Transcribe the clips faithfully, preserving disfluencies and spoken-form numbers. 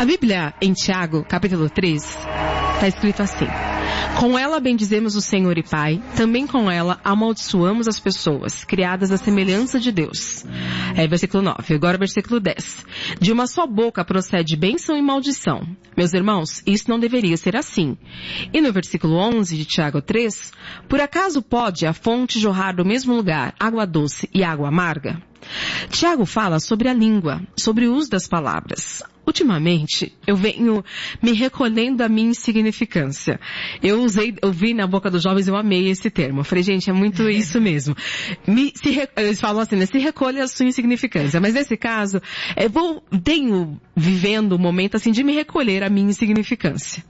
A Bíblia, em Tiago, capítulo três, está escrito assim: com ela bendizemos o Senhor e Pai, também com ela amaldiçoamos as pessoas, criadas à semelhança de Deus. É, versículo nove. Agora versículo dez. De uma só boca procede bênção e maldição. Meus irmãos, isso não deveria ser assim. E no versículo onze de Tiago três, por acaso pode a fonte jorrar do mesmo lugar água doce e água amarga? Tiago fala sobre a língua, sobre o uso das palavras. Ultimamente, eu venho me recolhendo da minha insignificância. Eu usei, eu vi na boca dos jovens, eu amei esse termo. Eu falei, gente, é muito isso mesmo. Me, se, eles falam assim, né? Se recolha a sua insignificância. Mas nesse caso, eu vou, tenho vivendo um momento assim de me recolher a minha insignificância.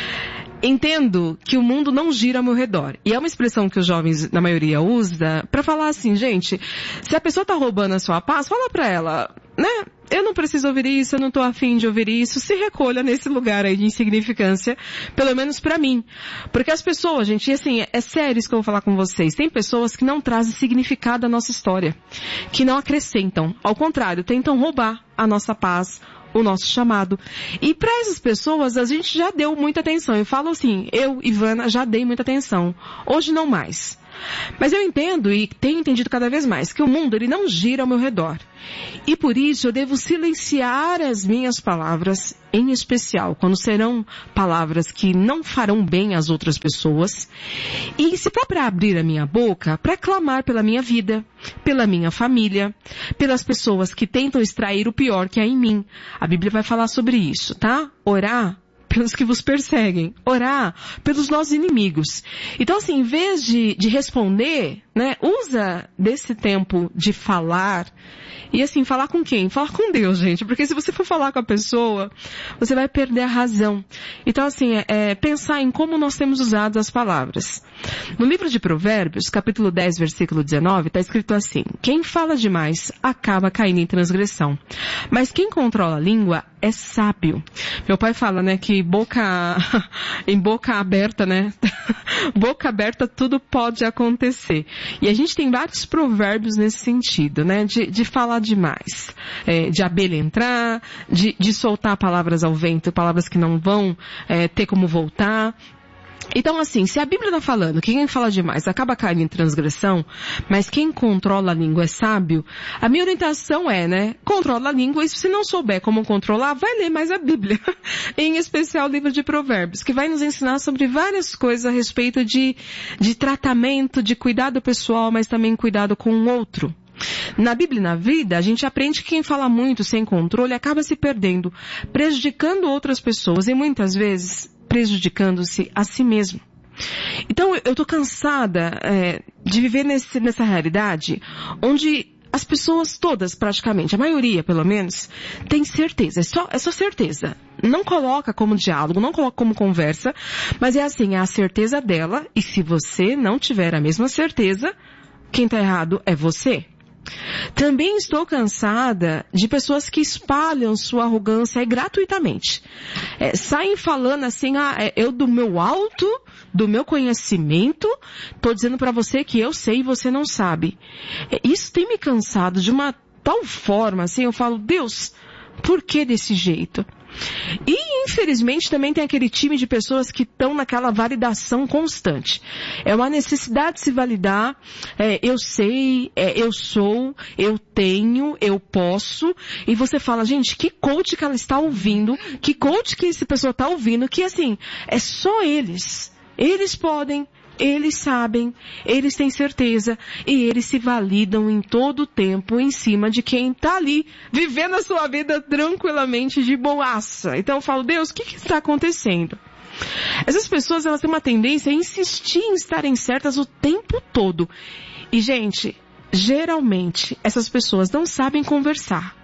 Entendo que o mundo não gira ao meu redor. E é uma expressão que os jovens, na maioria, usa para falar assim, gente, se a pessoa tá roubando a sua paz, fala pra ela, né? Eu não preciso ouvir isso, eu não tô afim de ouvir isso. Se recolha nesse lugar aí de insignificância, pelo menos pra mim. Porque as pessoas, gente, e assim, é sério isso que eu vou falar com vocês. Tem pessoas que não trazem significado à nossa história. Que não acrescentam. Ao contrário, tentam roubar a nossa paz, o nosso chamado. E para essas pessoas, a gente já deu muita atenção. Eu falo assim, eu, Ivana, já dei muita atenção. Hoje não mais. Mas eu entendo e tenho entendido cada vez mais que o mundo, ele não gira ao meu redor. E por isso eu devo silenciar as minhas palavras, em especial quando serão palavras que não farão bem às outras pessoas. E se for para abrir a minha boca, para clamar pela minha vida, pela minha família, pelas pessoas que tentam extrair o pior que há em mim. A Bíblia vai falar sobre isso, tá? Orar pelos que vos perseguem, orar pelos nossos inimigos. Então assim, em vez de, de responder, né, usa desse tempo de falar, e assim, falar com quem? Falar com Deus, gente, porque se você for falar com a pessoa, você vai perder a razão. Então assim, é, é pensar em como nós temos usado as palavras. No livro de Provérbios, capítulo dez, versículo dezenove, está escrito assim: quem fala demais acaba caindo em transgressão, mas quem controla a língua é sábio. Meu pai fala, né, que boca, em boca aberta, né, boca aberta tudo pode acontecer. E a gente tem vários provérbios nesse sentido, né, de, de falar demais, é, de abelha entrar, de, de soltar palavras ao vento, palavras que não vão é, ter como voltar. Então assim, se a Bíblia está falando que quem fala demais acaba caindo em transgressão, mas quem controla a língua é sábio, a minha orientação é, né, controla a língua, e se não souber como controlar, vai ler mais a Bíblia, em especial o livro de Provérbios, que vai nos ensinar sobre várias coisas a respeito de, de tratamento, de cuidado pessoal, mas também cuidado com o outro. Na Bíblia e na vida, a gente aprende que quem fala muito sem controle acaba se perdendo, prejudicando outras pessoas e muitas vezes prejudicando-se a si mesmo. Então eu tô cansada é, de viver nesse, nessa realidade onde as pessoas todas, praticamente, a maioria pelo menos, tem certeza, é só, é só certeza. Não coloca como diálogo, não coloca como conversa, mas é assim, é a certeza dela, e se você não tiver a mesma certeza, quem tá errado é você. Também estou cansada de pessoas que espalham sua arrogância aí gratuitamente. É, saem falando assim, ah, eu do meu alto, do meu conhecimento, estou dizendo para você que eu sei e você não sabe. É, isso tem me cansado de uma tal forma, assim, eu falo, Deus, por que desse jeito? E, infelizmente, também tem aquele time de pessoas que estão naquela validação constante. É uma necessidade de se validar, é, eu sei, é, eu sou, eu tenho, eu posso, e você fala, gente, que coach que ela está ouvindo, que coach que essa pessoa está ouvindo, que assim, é só eles. Eles podem, eles sabem, eles têm certeza e eles se validam em todo o tempo em cima de quem está ali, vivendo a sua vida tranquilamente de boaça. Então eu falo, Deus, o que, que está acontecendo? Essas pessoas, elas têm uma tendência a insistir em estarem certas o tempo todo. E gente, geralmente essas pessoas não sabem conversar.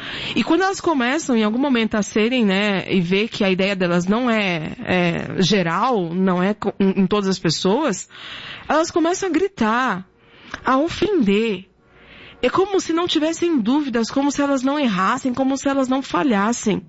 E quando elas começam em algum momento a serem, né, e ver que a ideia delas não é, é geral, não é em, em todas as pessoas, elas começam a gritar, a ofender. É como se não tivessem dúvidas, como se elas não errassem, como se elas não falhassem.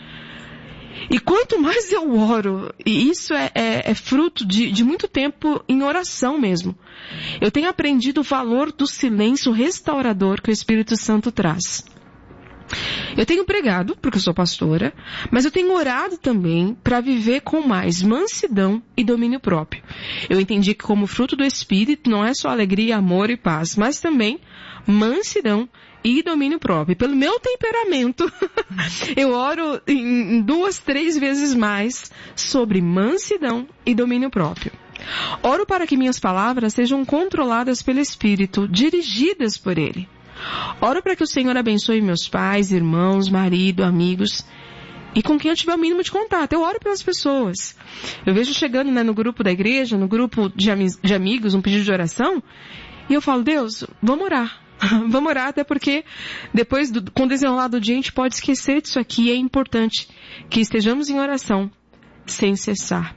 E quanto mais eu oro, e isso é, é, é fruto de, de muito tempo em oração mesmo, eu tenho aprendido o valor do silêncio restaurador que o Espírito Santo traz. Eu tenho pregado, porque eu sou pastora, mas eu tenho orado também para viver com mais mansidão e domínio próprio. Eu entendi que como fruto do Espírito não é só alegria, amor e paz, mas também mansidão e domínio próprio. E pelo meu temperamento, eu oro em duas, três vezes mais sobre mansidão e domínio próprio. Oro para que minhas palavras sejam controladas pelo Espírito, dirigidas por Ele. Oro para que o Senhor abençoe meus pais, irmãos, marido, amigos e com quem eu tiver o mínimo de contato. Eu oro pelas pessoas. Eu vejo chegando, né, no grupo da igreja, no grupo de, ami- de amigos, um pedido de oração, e eu falo, Deus, vamos orar. Vamos orar, até porque depois, do, com o desenrolar do dia, a gente pode esquecer disso aqui. E é importante que estejamos em oração sem cessar.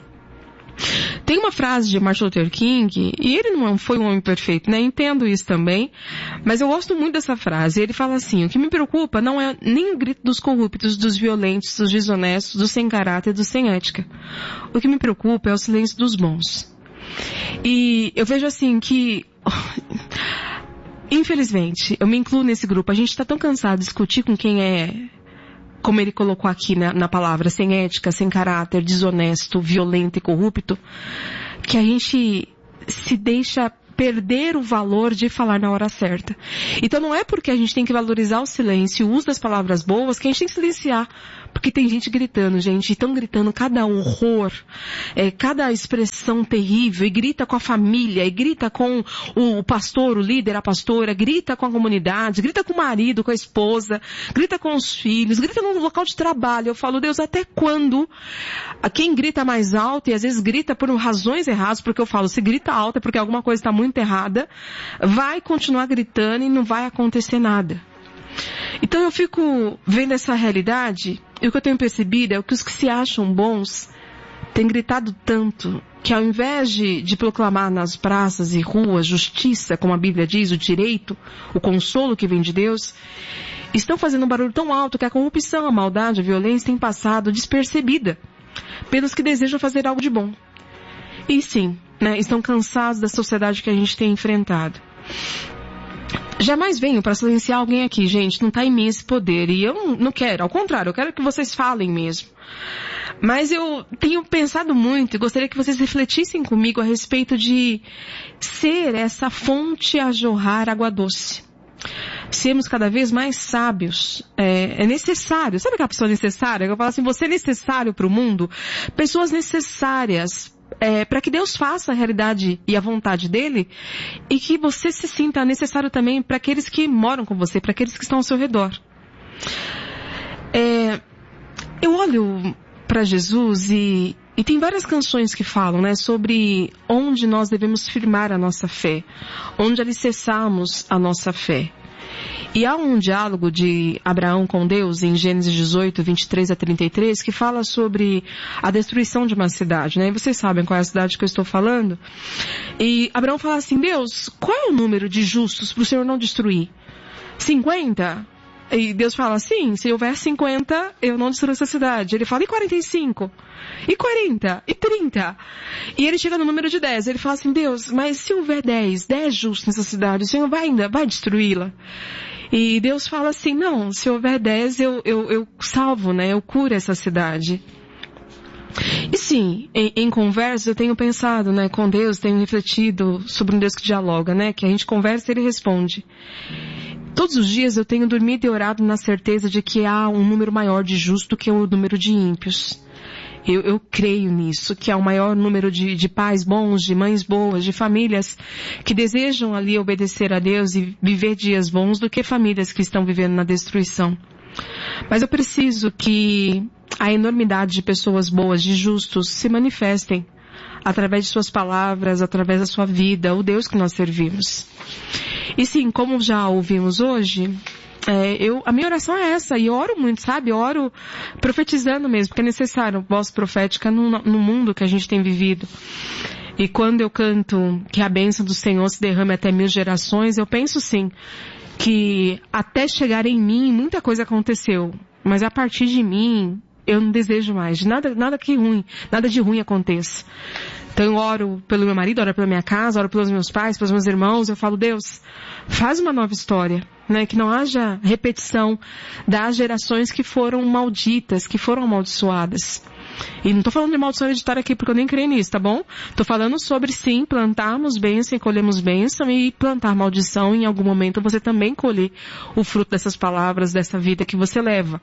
Tem uma frase de Martin Luther King, e ele não foi um homem perfeito, né? Entendo isso também, mas eu gosto muito dessa frase. Ele fala assim, o que me preocupa não é nem o grito dos corruptos, dos violentos, dos desonestos, dos sem caráter, dos sem ética. O que me preocupa é o silêncio dos bons. E eu vejo assim que, infelizmente, eu me incluo nesse grupo, a gente está tão cansado de discutir com quem é, como ele colocou aqui na, na palavra, sem ética, sem caráter, desonesto, violento e corrupto, que a gente se deixa perder o valor de falar na hora certa. Então não é porque a gente tem que valorizar o silêncio, o uso das palavras boas, que a gente tem que silenciar. Porque tem gente gritando, gente, e estão gritando cada horror, é, cada expressão terrível, e grita com a família, e grita com o, o pastor, o líder, a pastora, grita com a comunidade, grita com o marido, com a esposa, grita com os filhos, grita no local de trabalho. Eu falo, Deus, até quando quem grita mais alto, e às vezes grita por razões erradas, porque eu falo, se grita alto é porque alguma coisa está muito errada, vai continuar gritando e não vai acontecer nada. Então eu fico vendo essa realidade, e o que eu tenho percebido é que os que se acham bons têm gritado tanto que ao invés de, de proclamar nas praças e ruas justiça, como a Bíblia diz, o direito, o consolo que vem de Deus, estão fazendo um barulho tão alto que a corrupção, a maldade, a violência tem passado despercebida pelos que desejam fazer algo de bom. E sim, né, estão cansados da sociedade que a gente tem enfrentado. Jamais venho para silenciar alguém aqui, gente, não está em mim esse poder, e eu não quero, ao contrário, eu quero que vocês falem mesmo. Mas eu tenho pensado muito e gostaria que vocês refletissem comigo a respeito de ser essa fonte a jorrar água doce. Sermos cada vez mais sábios, é, é necessário, sabe aquela pessoa necessária? Eu falo assim, você é necessário para o mundo? Pessoas necessárias É, para que Deus faça a realidade e a vontade dele, e que você se sinta necessário também para aqueles que moram com você, para aqueles que estão ao seu redor. É, eu olho para Jesus e, e tem várias canções que falam, né, sobre onde nós devemos firmar a nossa fé, onde alicerçarmos a nossa fé. E há um diálogo de Abraão com Deus em Gênesis dezoito, vinte e três a trinta e três, que fala sobre a destruição de uma cidade, né? E vocês sabem qual é a cidade que eu estou falando? E Abraão fala assim, Deus, qual é o número de justos para o Senhor não destruir? cinquenta? E Deus fala, sim, se houver cinquenta, eu não destruo essa cidade. Ele fala, e quarenta e cinco? E quarenta? E trinta? E ele chega no número de dez. Ele fala assim, Deus, mas se houver dez, dez justos nessa cidade, o Senhor vai ainda, vai destruí-la? E Deus fala assim, não, se houver dez, eu, eu, eu salvo, né? Eu curo essa cidade. E sim, em, em conversa eu tenho pensado, né, com Deus, tenho refletido sobre um Deus que dialoga, né? Que a gente conversa e Ele responde. Todos os dias eu tenho dormido e orado na certeza de que há um número maior de justos do que o número de ímpios. Eu, eu creio nisso, que há um maior número de, de pais bons, de mães boas, de famílias que desejam ali obedecer a Deus e viver dias bons do que famílias que estão vivendo na destruição. Mas eu preciso que a enormidade de pessoas boas, de justos, se manifestem através de suas palavras, através da sua vida, o Deus que nós servimos. E sim, como já ouvimos hoje, é, eu, a minha oração é essa, e eu oro muito, sabe? Eu oro profetizando mesmo, porque é necessário voz profética no, no mundo que a gente tem vivido. E quando eu canto que a bênção do Senhor se derrame até mil gerações, eu penso sim, que até chegar em mim muita coisa aconteceu, mas a partir de mim eu não desejo mais, nada, nada que ruim, nada de ruim aconteça. Então Então eu oro pelo meu marido, oro pela minha casa, oro pelos meus pais, pelos meus irmãos. Eu falo, Deus, faz uma nova história, né? Que não haja repetição das gerações que foram malditas, que foram amaldiçoadas. E não estou falando de maldição hereditária aqui porque eu nem creio nisso, tá bom? Estou falando sobre, sim, plantarmos bênção e colhemos bênção, e plantar maldição, em algum momento você também colher o fruto dessas palavras, dessa vida que você leva.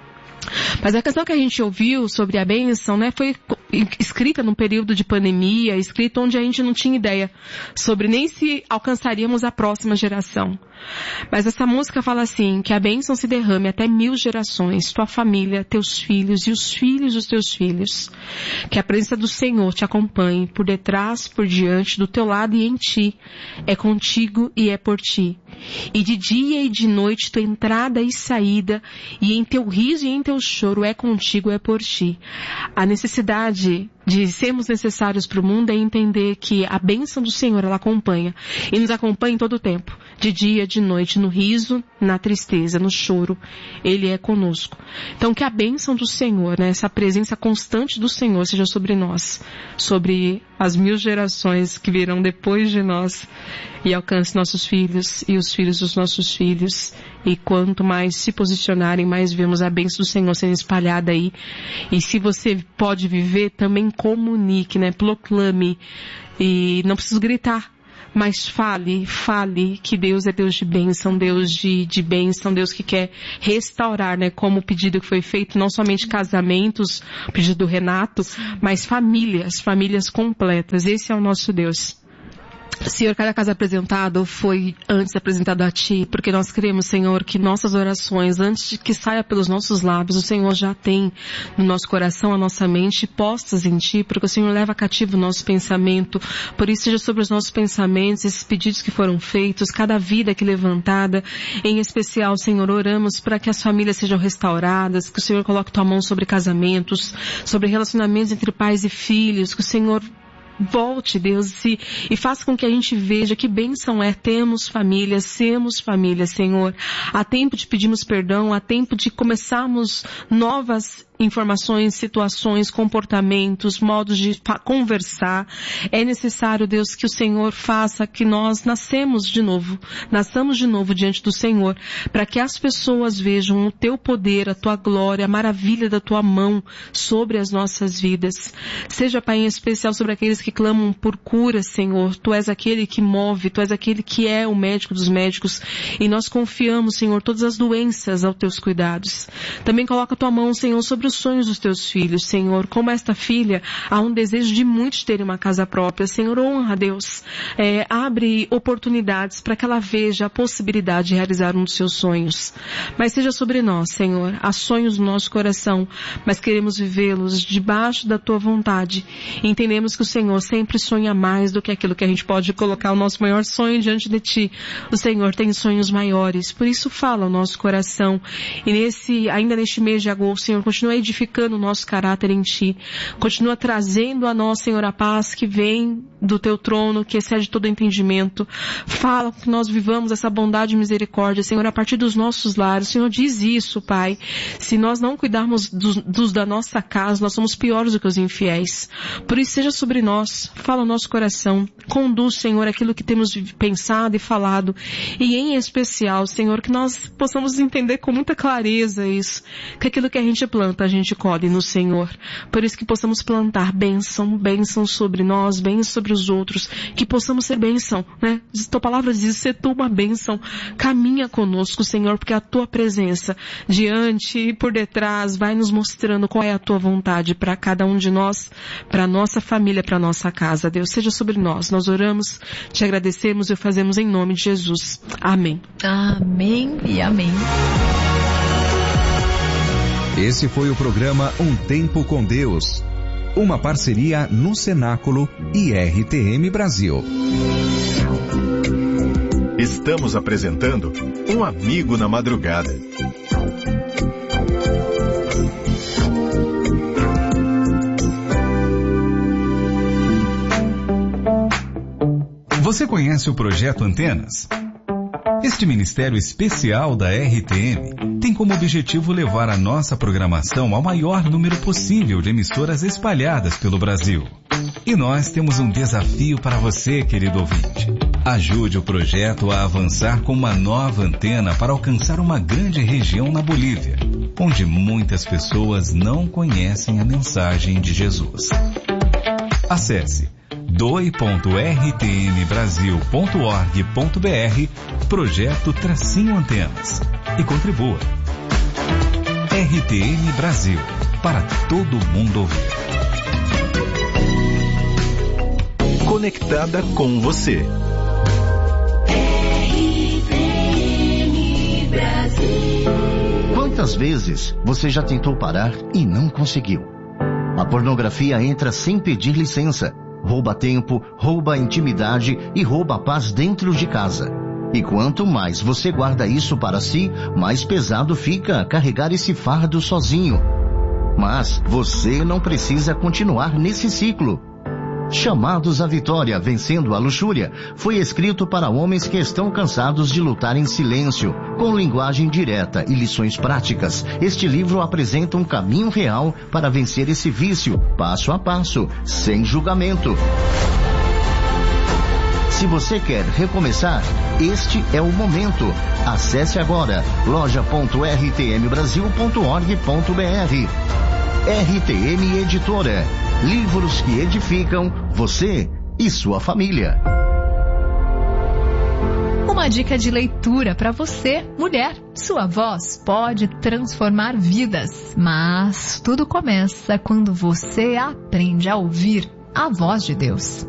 Mas a questão que a gente ouviu sobre a bênção, né, foi escrita num período de pandemia, escrita onde a gente não tinha ideia sobre nem se alcançaríamos a próxima geração. Mas essa música fala assim, que a bênção se derrame até mil gerações, tua família, teus filhos e os filhos dos teus filhos. Que a presença do Senhor te acompanhe por detrás, por diante, do teu lado e em ti. É contigo e é por ti. E de dia e de noite tua entrada e saída, e em teu riso e em teu choro é contigo, é por ti. A necessidade de sermos necessários para o mundo é entender que a bênção do Senhor, ela acompanha. E nos acompanha em todo o tempo. De dia, de noite, no riso, na tristeza, no choro. Ele é conosco. Então que a bênção do Senhor, né, essa presença constante do Senhor seja sobre nós. Sobre as mil gerações que virão depois de nós. E alcance nossos filhos e os filhos dos nossos filhos. E quanto mais se posicionarem, mais vemos a bênção do Senhor sendo espalhada aí. E se você pode viver, também comunique, né? Proclame. E não precisa gritar, mas fale, fale que Deus é Deus de bênção, Deus de, de bênção, Deus que quer restaurar, né? Como o pedido que foi feito, não somente casamentos, o pedido do Renato, mas famílias, famílias completas. Esse é o nosso Deus. Senhor, cada caso apresentado foi antes apresentado a Ti, porque nós cremos, Senhor, que nossas orações, antes de que saia pelos nossos lábios, o Senhor já tem no nosso coração, a nossa mente postas em Ti, porque o Senhor leva cativo o nosso pensamento. Por isso, seja sobre os nossos pensamentos, esses pedidos que foram feitos, cada vida aqui levantada. Em especial, Senhor, oramos para que as famílias sejam restauradas, que o Senhor coloque Tua mão sobre casamentos, sobre relacionamentos entre pais e filhos, que o Senhor volte, Deus, e, e faça com que a gente veja que bênção é termos família, sermos família, Senhor. Há tempo de pedirmos perdão, há tempo de começarmos novas informações, situações, comportamentos, modos de conversar. É necessário, Deus, que o Senhor faça que nós nascemos de novo, nasçamos de novo diante do Senhor, para que as pessoas vejam o Teu poder, a Tua glória, a maravilha da Tua mão sobre as nossas vidas. Seja, Pai, em especial sobre aqueles que clamam por cura, Senhor. Tu és aquele que move, Tu és aquele que é o médico dos médicos, e nós confiamos, Senhor, todas as doenças aos Teus cuidados. Também coloca a Tua mão, Senhor, sobre os sonhos dos Teus filhos, Senhor. Como esta filha, há um desejo de muitos terem uma casa própria. Senhor, honra, Deus. É, abre oportunidades para que ela veja a possibilidade de realizar um dos seus sonhos. Mas seja sobre nós, Senhor. Há sonhos no nosso coração, mas queremos vivê-los debaixo da Tua vontade. E entendemos que o Senhor sempre sonha mais do que aquilo que a gente pode colocar o nosso maior sonho diante de Ti. O Senhor tem sonhos maiores. Por isso fala o nosso coração. E nesse, ainda neste mês de agosto, Senhor, continua edificando o nosso caráter em Ti. Continua trazendo a nós, Senhor, a paz que vem do Teu trono, que excede todo entendimento. Fala que nós vivamos essa bondade e misericórdia, Senhor, a partir dos nossos lares. O Senhor diz isso, Pai. Se nós não cuidarmos dos, dos da nossa casa, nós somos piores do que os infiéis. Por isso, seja sobre nós. Fala o nosso coração. Conduz, Senhor, aquilo que temos pensado e falado. E em especial, Senhor, que nós possamos entender com muita clareza isso. Que aquilo que a gente planta, a gente colhe no Senhor. Por isso que possamos plantar bênção, bênção sobre nós, bênção sobre os outros. Que possamos ser bênção, né? Tua palavra diz, ser Tu uma bênção. Caminha conosco, Senhor, porque a Tua presença diante e por detrás vai nos mostrando qual é a Tua vontade para cada um de nós, para a nossa família, para a nossa casa. Deus, seja sobre nós. Nós oramos, Te agradecemos e o fazemos em nome de Jesus. Amém. Amém e amém. Esse foi o programa Um Tempo com Deus, uma parceria no Cenáculo e R T M Brasil. Estamos apresentando Um Amigo na Madrugada. Você conhece o Projeto Antenas? Este ministério especial da R T M tem como objetivo levar a nossa programação ao maior número possível de emissoras espalhadas pelo Brasil. E nós temos um desafio para você, querido ouvinte. Ajude o projeto a avançar com uma nova antena para alcançar uma grande região na Bolívia, onde muitas pessoas não conhecem a mensagem de Jesus. Acesse doe ponto r t m brasil ponto org ponto b r, projeto Tracinho Antenas, e contribua. R T M Brasil, para todo mundo ouvir. Conectada com você. R T M Brasil. Quantas vezes você já tentou parar e não conseguiu? A pornografia entra sem pedir licença, rouba tempo, rouba intimidade e rouba a paz dentro de casa. E quanto mais você guarda isso para si, mais pesado fica carregar esse fardo sozinho. Mas você não precisa continuar nesse ciclo. Chamados à Vitória, Vencendo a Luxúria, foi escrito para homens que estão cansados de lutar em silêncio, com linguagem direta e lições práticas. Este livro apresenta um caminho real para vencer esse vício, passo a passo, sem julgamento. Se você quer recomeçar, este é o momento. Acesse agora loja ponto r t m brasil ponto org ponto b r. R T M Editora. Livros que edificam você e sua família. Uma dica de leitura para você, mulher. Sua voz pode transformar vidas, mas tudo começa quando você aprende a ouvir a voz de Deus.